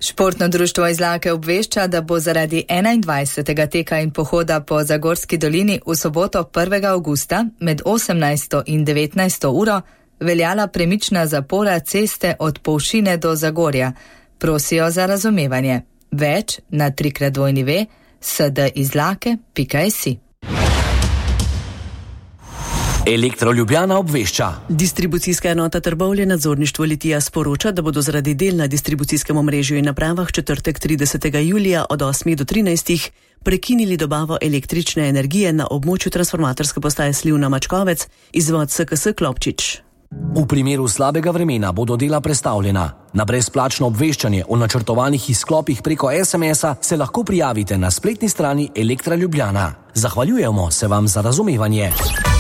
Športno društvo Izlake obvešča, da bo zaradi 21. teka in pohoda po Zagorski dolini v soboto 1. avgusta med 18. in 19. uro veljala premična zapora ceste od Polšine do Zagorja. Prosijo za razumevanje. Več na www.sdizlake.si. Elektro Ljubljana obvešča. Distribucijska enota Trbovlje nadzorništvo Litija sporoča, da bodo zaradi del na distribucijskem omrežju in napravah četrtek 30. julija od 8 do 13 prekinili dobavo električne energije na območju transformatorske postaje Slivna Mačkovec, izvod SKS Klopčič. V primeru slabega vremena bodo dela prestavljena. Na brezplačno obveščanje o načrtovanih izklopih preko SMS-a se lahko prijavite na spletni strani Elektra Ljubljana. Zahvaljujemo se vam za razumevanje.